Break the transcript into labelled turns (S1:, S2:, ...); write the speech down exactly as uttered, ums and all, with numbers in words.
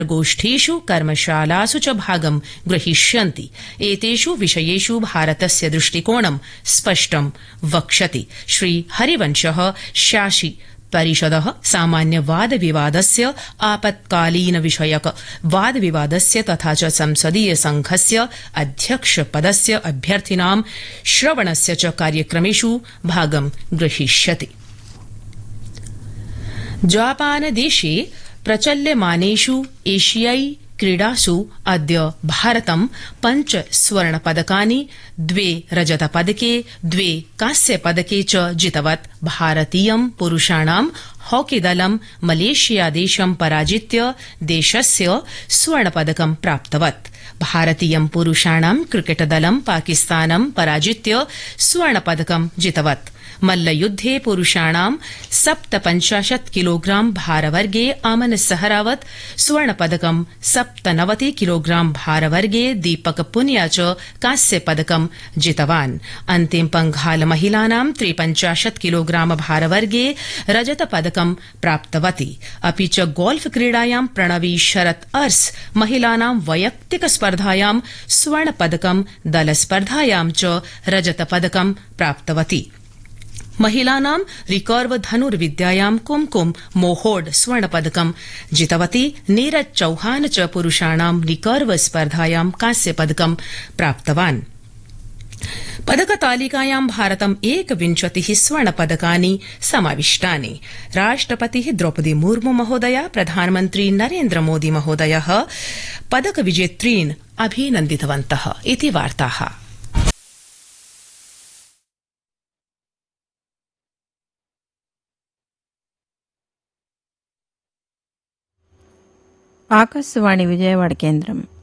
S1: गोष्ठीषु कर्मशालासु च भागं ग्रहीष्यन्ति। एतेषु विषयेषु भारतस्य दृष्टिकोणं स्पष्टं वक्ष्यति। श्री हरिवंशः शासि परिषदः सामान्य वाद विवादस्य आपत्कालीन विषयक वाद विवादस्य तथा च संसदीय संघस्य अध्यक्ष पदस्य अभ्यर्थिनां श्रवणस्य च कार्यक्रमेषु भागं ग्रहीष्यति। जापान देशे प्रचल्यमानेषु एशियाई क्रीडासु अद्य भारतं पञ्च स्वर्णपदकानि द्वे रजतपदके द्वे कांस्यपदके च जितवत्। भारतीयं पुरुषाणां हॉकीदलं मलेशियादेशं पराजित्य देशस्य स्वर्णपदकं प्राप्तवत्। भारतीयं पुरुषाणां क्रिकेटदलं पाकिस्तानं पराजित्य स्वर्णपदकं जितवत्। मल्लयुद्धे पुरुषाणां सप्तपञ्चाशत् किलोग्राम भारवर्गे अमन सहरावत स्वर्णपदकं, सप्तनवति किलोग्राम भारवर्गे दीपक पुनिया च कांस्यपदकं जितवान्। अन्तिम पंघाल महिलानां त्रिपञ्चाशत् किलोग्राम भारवर्गे रजतपदकं प्राप्तवती। अपि च गोल्फ क्रीडायां प्रणवी शरत अर्स महिलानां वैयक्तिक स्पर्धायां स्वर्णपदकं, दलस्पर्धायां च रजतपदकं प्राप्तवती। महिलानां रिकर्व धनुर्विद्यायां कुमकुम मोहोड स्वर्णपदकं जितवती। नीरज चौहान च पुरुषाणां रिकर्व स्पर्धायां कांस्यपदकं प्राप्तवान्। पदकतालिकायां भारतम् एकविंशतिः स्वर्णपदकानि समाविष्टानि। राष्ट्रपतिः द्रौपदी मुर्मू महोदया प्रधानमन्त्री नरेन्द्र मोदी महोदयः पदक विजेत्रीन् अभिनन्दितवन्तः इति वार्ताः।
S2: ఆకాశవాణి విజయవాడ కేంద్రం